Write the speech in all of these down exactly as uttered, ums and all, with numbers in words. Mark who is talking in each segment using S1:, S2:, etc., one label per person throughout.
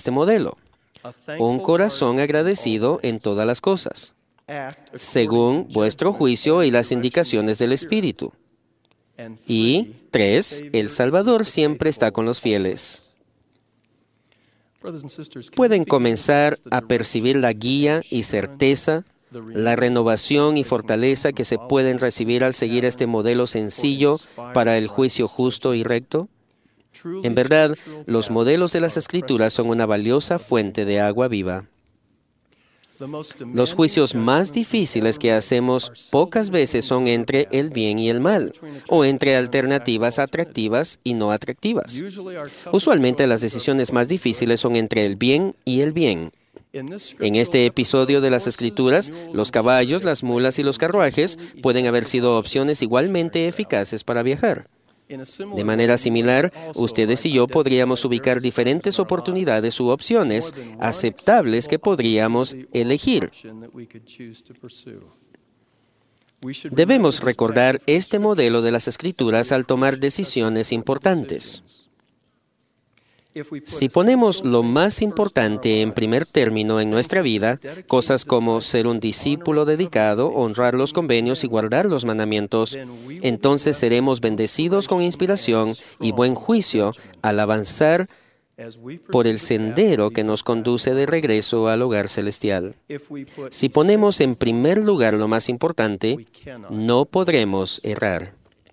S1: este modelo. Un corazón agradecido en todas las cosas, según vuestro juicio y las indicaciones del Espíritu. Y tres, el Salvador siempre está con los fieles. Pueden comenzar a percibir la guía y certeza, la renovación y fortaleza que se pueden recibir al seguir este modelo sencillo para el juicio justo y recto. En verdad, los modelos de las Escrituras son una valiosa fuente de agua viva. Los juicios más difíciles que hacemos pocas veces son entre el bien y el mal, o entre alternativas atractivas y no atractivas. Usualmente las decisiones más difíciles son entre el bien y el bien. En este episodio de las Escrituras, los caballos, las mulas y los carruajes pueden haber sido opciones igualmente eficaces para viajar. De manera similar, ustedes y yo podríamos ubicar diferentes oportunidades u opciones aceptables que podríamos elegir. Debemos recordar este modelo de las Escrituras al tomar decisiones importantes. Si ponemos lo más importante en primer término en nuestra vida, cosas como ser un discípulo dedicado, honrar los convenios y guardar los mandamientos, entonces seremos bendecidos con inspiración y buen juicio al avanzar por el sendero que nos conduce de regreso al hogar celestial. Si ponemos en primer lugar lo más importante, no podremos errar.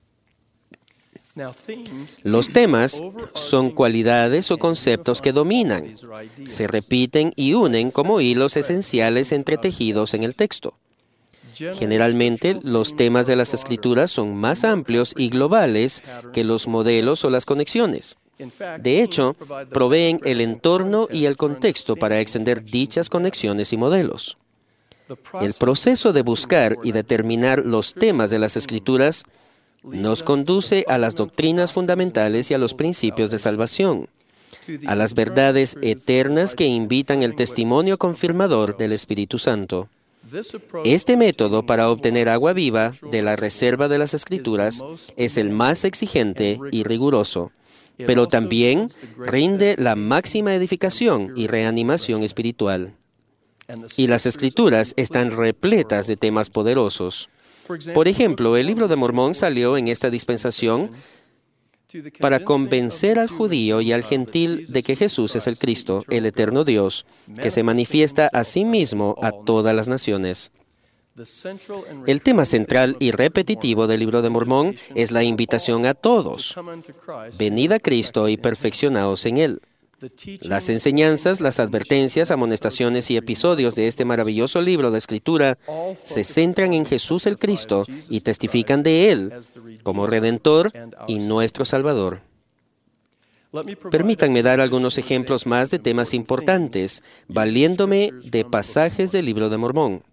S1: Los temas son cualidades o conceptos que dominan, se repiten y unen como hilos esenciales entretejidos en el texto. Generalmente, los temas de las Escrituras son más amplios y globales que los modelos o las conexiones. De hecho, proveen el entorno y el contexto para extender dichas conexiones y modelos. El proceso de buscar y determinar los temas de las Escrituras nos conduce a las doctrinas fundamentales y a los principios de salvación, a las verdades eternas que invitan el testimonio confirmador del Espíritu Santo. Este método para obtener agua viva de la reserva de las Escrituras es el más exigente y riguroso, pero también rinde la máxima edificación y reanimación espiritual. Y las Escrituras están repletas de temas poderosos. Por ejemplo, el Libro de Mormón salió en esta dispensación para convencer al judío y al gentil de que Jesús es el Cristo, el eterno Dios, que se manifiesta a sí mismo a todas las naciones. El tema central y repetitivo del Libro de Mormón es la invitación a todos: venid a Cristo y perfeccionaos en Él. Las enseñanzas, las advertencias, amonestaciones y episodios de este maravilloso libro de Escritura se centran en Jesús el Cristo y testifican de Él como Redentor y nuestro Salvador. Permítanme dar algunos ejemplos más de temas importantes, valiéndome de pasajes del Libro de Mormón.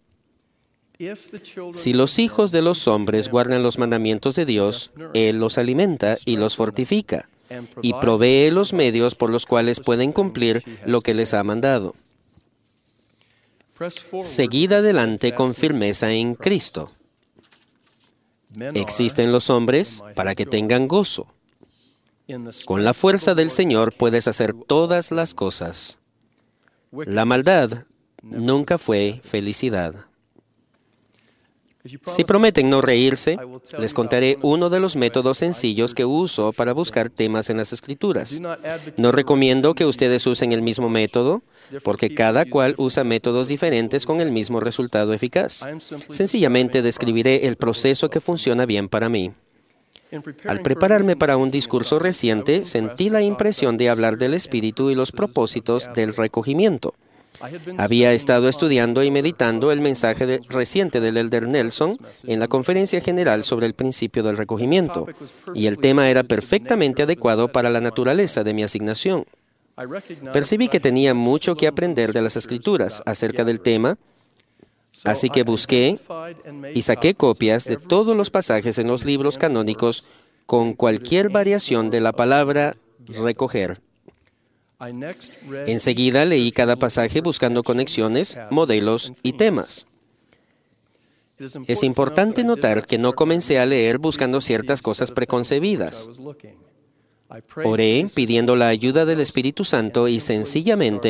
S1: Si los hijos de los hombres guardan los mandamientos de Dios, Él los alimenta y los fortifica, y provee los medios por los cuales pueden cumplir lo que les ha mandado. Seguid adelante con firmeza en Cristo. Existen los hombres para que tengan gozo. Con la fuerza del Señor puedes hacer todas las cosas. La maldad nunca fue felicidad. Si prometen no reírse, les contaré uno de los métodos sencillos que uso para buscar temas en las Escrituras. No recomiendo que ustedes usen el mismo método, porque cada cual usa métodos diferentes con el mismo resultado eficaz. Sencillamente describiré el proceso que funciona bien para mí. Al prepararme para un discurso reciente, sentí la impresión de hablar del espíritu y los propósitos del recogimiento. Había estado estudiando y meditando el mensaje de, reciente del Elder Nelson en la Conferencia General sobre el principio del recogimiento, y el tema era perfectamente adecuado para la naturaleza de mi asignación. Percibí que tenía mucho que aprender de las Escrituras acerca del tema, así que busqué y saqué copias de todos los pasajes en los libros canónicos con cualquier variación de la palabra recoger. Enseguida leí cada pasaje buscando conexiones, modelos y temas. Es importante notar que no comencé a leer buscando ciertas cosas preconcebidas. Oré pidiendo la ayuda del Espíritu Santo y sencillamente